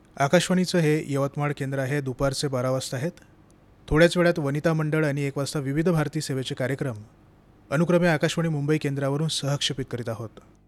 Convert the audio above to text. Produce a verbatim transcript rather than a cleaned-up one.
आकाशवाणीचं हे यवतमाळ केंद्र आहे. दुपारचे बारा वाजता आहेत. थोड्याच वेळात वनिता मंडळ आणि एक वाजता विविध भारती सेवेचे कार्यक्रम अनुक्रमे आकाशवाणी मुंबई केंद्रावरून सहक्षेपित करीत आहोत.